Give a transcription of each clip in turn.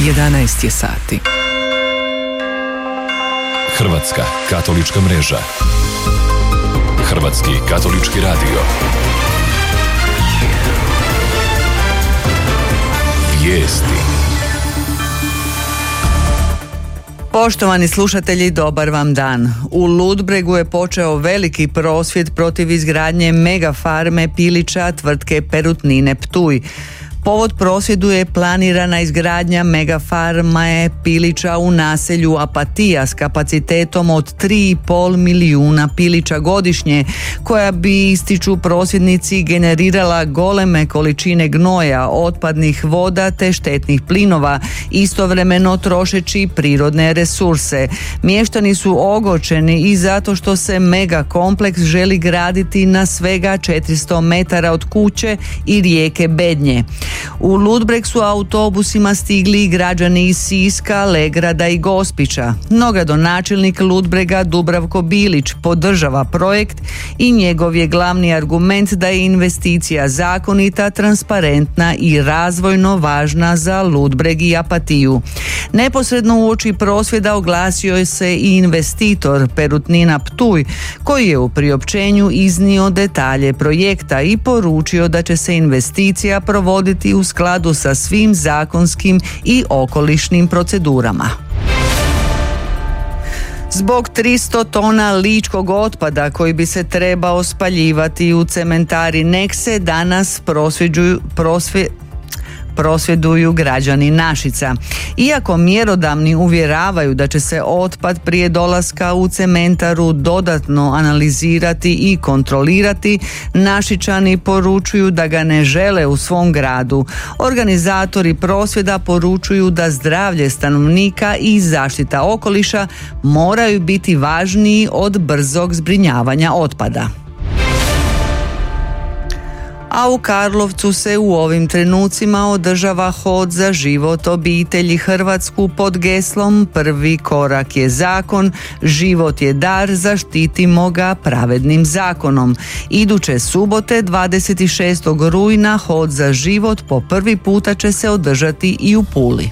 11 je sati. Hrvatska katolička mreža. Hrvatski katolički radio. Vijesti. Poštovani slušatelji, dobar vam dan. U Ludbregu je počeo veliki prosvjed protiv izgradnje megafarme pilića tvrtke Perutnine Ptuj. Povod prosvjedu je planirana izgradnja megafarme pilića u naselju Apatija s kapacitetom od 3,5 milijuna pilića godišnje, koja bi, ističu prosvjednici, generirala goleme količine gnoja, otpadnih voda te štetnih plinova, istovremeno trošeći prirodne resurse. Mještani su ogorčeni i zato što se mega kompleks želi graditi na svega 400 metara od kuće i rijeke Bednje. U Ludbreg su autobusima stigli građani iz Siska, Legrada i Gospića. No gradonačelnik Ludbrega Dubravko Bilić podržava projekt i njegov je glavni argument da je investicija zakonita, transparentna i razvojno važna za Ludbreg i Apatiju. Neposredno uoči prosvjeda oglasio se i investitor Perutnina Ptuj, koji je u priopćenju iznio detalje projekta i poručio da će se investicija provoditi u skladu sa svim zakonskim i okolišnim procedurama. Zbog 300 tona ličkog otpada koji bi se trebao spaljivati u cementari Nekse, danas prosvjeduju građani Našica. Iako mjerodavni uvjeravaju da će se otpad prije dolaska u cementaru dodatno analizirati i kontrolirati, Našičani poručuju da ga ne žele u svom gradu. Organizatori prosvjeda poručuju da zdravlje stanovnika i zaštita okoliša moraju biti važniji od brzog zbrinjavanja otpada. A u Karlovcu se u ovim trenucima održava hod za život obitelji Hrvatsku pod geslom "Prvi korak je zakon, život je dar, zaštitimo ga pravednim zakonom". Iduće subote 26. rujna hod za život po prvi puta će se održati i u Puli.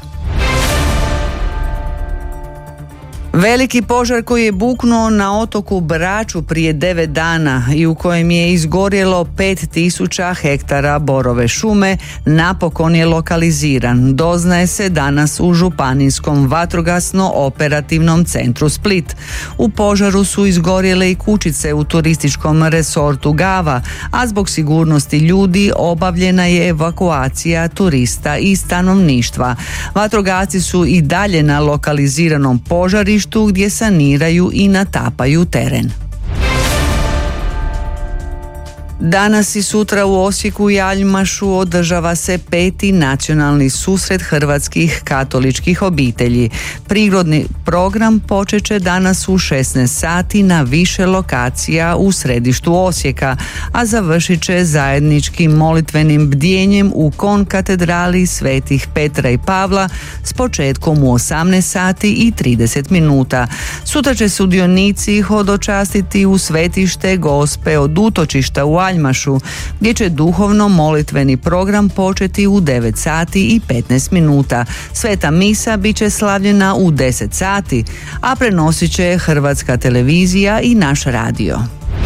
Veliki požar koji je buknuo na otoku Braču prije 9 dana i u kojem je izgorjelo 5000 hektara borove šume napokon je lokaliziran. Doznaje se danas u Županijskom vatrogasno-operativnom centru Split. U požaru su izgorjele i kućice u turističkom resortu Gava, a zbog sigurnosti ljudi obavljena je evakuacija turista i stanovništva. Vatrogasci su i dalje na lokaliziranom požarištu gdje saniraju i natapaju teren. Danas i sutra u Osijeku i Aljmašu održava se 5. nacionalni susret hrvatskih katoličkih obitelji. Prigodni program počet će danas u 16 sati na više lokacija u središtu Osijeka, a završit će zajedničkim molitvenim bdjenjem u konkatedrali Svetih Petra i Pavla s početkom u 18 sati i 30 minuta. Sutra će sudionici hodočastiti u svetište Gospe od utočišta u Aljmašu, gdje će duhovno molitveni program početi u 9 sati i 15 minuta. Sveta misa bit će slavljena u 10 sati, a prenosit će Hrvatska televizija i naš radio.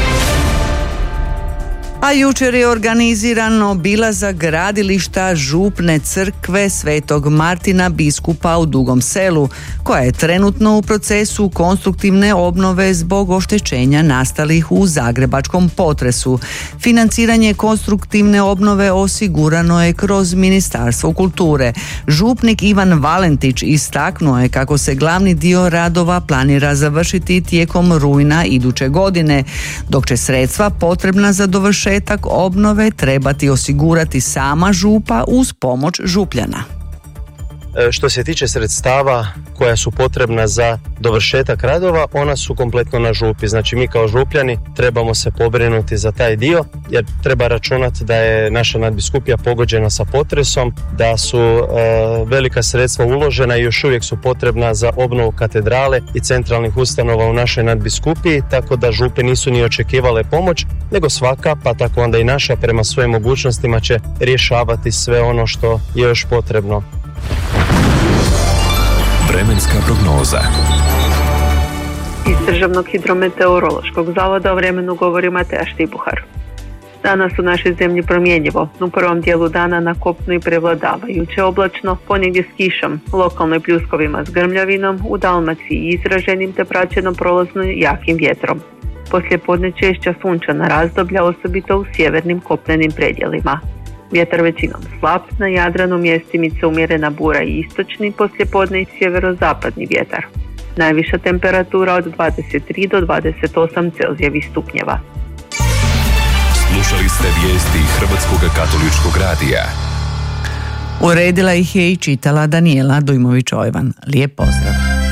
A jučer je organiziran obilazak gradilišta župne crkve Svetog Martina biskupa u Dugom Selu, koja je trenutno u procesu konstruktivne obnove zbog oštećenja nastalih u zagrebačkom potresu. Financiranje konstruktivne obnove osigurano je kroz Ministarstvo kulture. Župnik Ivan Valentić istaknuo je kako se glavni dio radova planira završiti tijekom rujna iduće godine, dok će sredstva potrebna za dovršetak obnove trebati osigurati sama župa uz pomoć župljana. Što se tiče sredstava koja su potrebna za dovršetak radova, ona su kompletno na župi. Znači mi kao župljani trebamo se pobrinuti za taj dio, jer treba računati da je naša nadbiskupija pogođena sa potresom, da su velika sredstva uložena i još uvijek su potrebna za obnovu katedrale i centralnih ustanova u našoj nadbiskupiji, tako da župe nisu ni očekivale pomoć, nego svaka, pa tako onda i naša, prema svojim mogućnostima će rješavati sve ono što je još potrebno. Vremenska prognoza. Iz Državnog hidrometeorološkog zavoda o vremenu govori Mateja Štibuhar. Danas u našoj zemlji promjenjivo. U prvom dijelu dana na kopnu i prevladavajuće oblačno, ponegdje s kišom, lokalno i pljuskovima s grmljavinom, u Dalmaciji izraženim te praćeno prolazno jakim vjetrom. Poslije podne češća sunčana razdoblja, osobito u sjevernim kopnenim predjelima. Vjetar većinom slab, na Jadranu mjestimice umjerena bura i istočni, poslije podne i sjeverozapadni vjetar. Najviša temperatura od 23 do 28 Celzijevih stupnjeva. Slušali ste vijesti Hrvatskog katoličkog radija. Uredila ih je i čitala Danijela Dujmović-Ojvan. Lijep pozdrav.